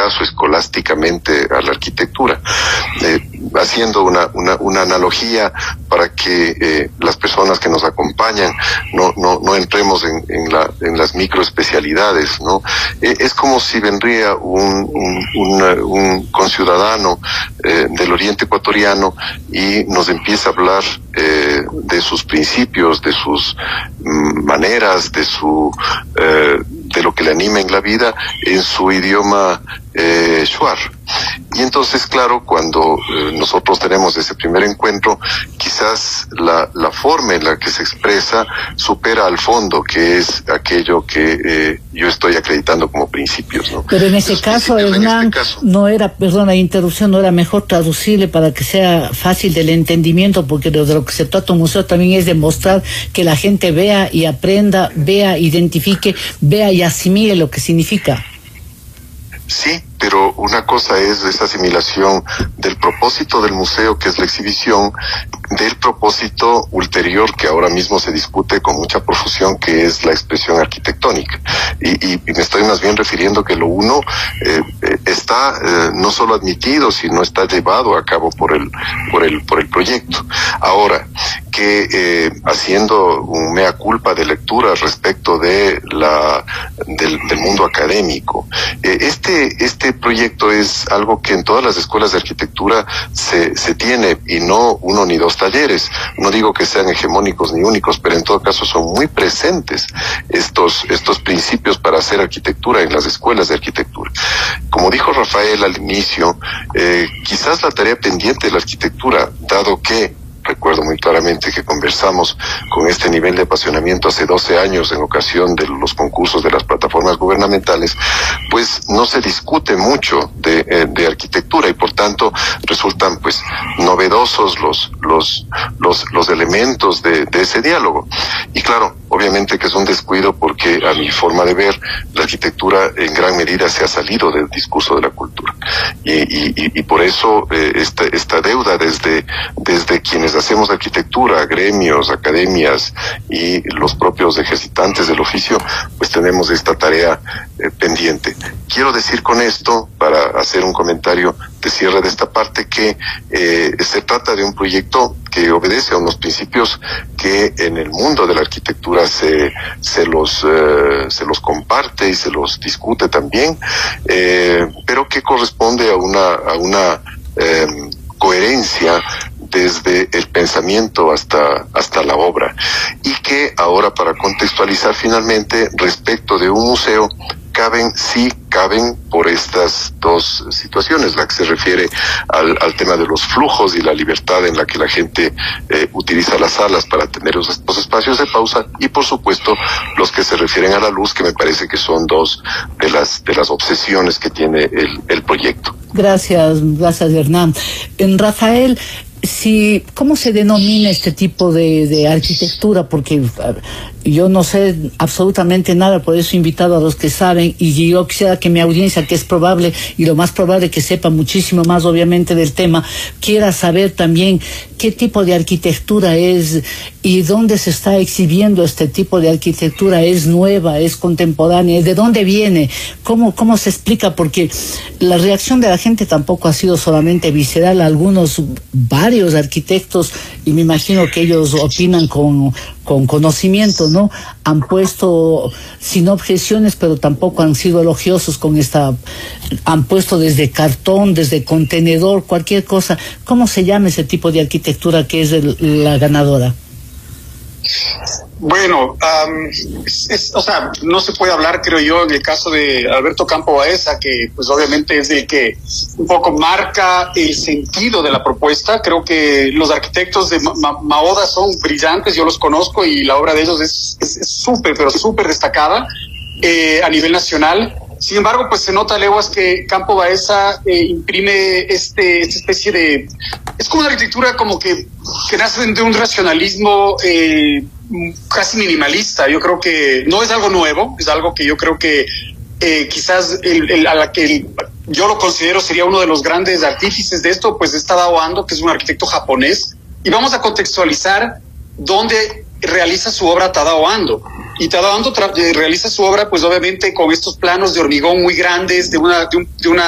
caso escolásticamente a la arquitectura, haciendo una analogía para que las personas que nos acompañan no entremos en las microespecialidades, ¿no? Es como si vendría un conciudadano del oriente ecuatoriano y nos empieza a hablar de sus principios, de sus maneras, de lo que le anima en la vida en su idioma shuar. Y entonces, claro, cuando nosotros tenemos ese primer encuentro, quizás la forma en la que se expresa supera al fondo, que es aquello que yo estoy acreditando como principios, ¿no? Pero en ese caso, Hernán, no era, perdón la interrupción, no era mejor traducirle para que sea fácil del entendimiento, porque de lo que se trata un museo también es demostrar que la gente vea y aprenda, vea, identifique, vea y asimile lo que significa. Sí, pero una cosa es esa asimilación del propósito del museo, que es la exhibición, del propósito ulterior que ahora mismo se discute con mucha profusión, que es la expresión arquitectónica. Y me estoy más bien refiriendo que lo uno está no solo admitido, sino está llevado a cabo por el proyecto. Ahora, que haciendo un mea culpa de lectura respecto de del mundo académico, este proyecto es algo que en todas las escuelas de arquitectura se tiene, y no uno ni dos talleres. No digo que sean hegemónicos ni únicos, pero en todo caso son muy presentes estos principios para hacer arquitectura en las escuelas de arquitectura. Como dijo Rafael al inicio, quizás la tarea pendiente de la arquitectura, dado que recuerdo muy claramente que conversamos con este nivel de apasionamiento hace 12 años en ocasión de los concursos de las plataformas gubernamentales, pues no se discute mucho de arquitectura, y por tanto resultan pues novedosos los elementos de ese diálogo. Y claro, obviamente que es un descuido, porque a mi forma de ver, la arquitectura en gran medida se ha salido del discurso de la cultura. Y por eso esta deuda desde quienes hacemos arquitectura, gremios, academias y los propios ejercitantes del oficio, pues tenemos esta tarea pendiente. Quiero decir con esto, para hacer un comentario de cierre de esta parte, que se trata de un proyecto que obedece a unos principios que en el mundo de la arquitectura se los comparte y se los discute también, pero que corresponde a una coherencia desde el pensamiento hasta la obra, y que ahora, para contextualizar finalmente respecto de un museo, caben por estas dos situaciones, la que se refiere al tema de los flujos y la libertad en la que la gente utiliza las salas para tener los espacios de pausa, y por supuesto los que se refieren a la luz, que me parece que son dos de las obsesiones que tiene el proyecto. Gracias Hernán. Rafael, ¿cómo se denomina este tipo de arquitectura? Porque yo no sé absolutamente nada, por eso he invitado a los que saben, y yo quisiera que mi audiencia, que es probable y lo más probable que sepa muchísimo más obviamente del tema, quiera saber también qué tipo de arquitectura es y dónde se está exhibiendo este tipo de arquitectura. ¿Es nueva, es contemporánea? ¿De dónde viene? ¿Cómo se explica? Porque la reacción de la gente tampoco ha sido solamente visceral. Varios arquitectos, y me imagino que ellos opinan con conocimiento, ¿no? Han puesto sin objeciones, pero tampoco han sido elogiosos han puesto desde cartón, desde contenedor, cualquier cosa. ¿Cómo se llama ese tipo de arquitectura que es la ganadora? Bueno, o sea, no se puede hablar, creo yo, en el caso de Alberto Campo Baeza, que pues obviamente es el que un poco marca el sentido de la propuesta. Creo que los arquitectos de Maoda son brillantes, yo los conozco, y la obra de ellos es súper, pero súper destacada a nivel nacional. Sin embargo, pues se nota a leguas que Campo Baeza imprime esta especie de... Es como una arquitectura como que nace de un racionalismo casi minimalista. Yo creo que no es algo nuevo, es algo que yo creo que quizás yo lo considero sería uno de los grandes artífices de esto, pues es Tadao Ando, que es un arquitecto japonés. Y vamos a contextualizar dónde realiza su obra Tadao Ando. Y Tadao Ando realiza su obra, pues obviamente con estos planos de hormigón muy grandes, de una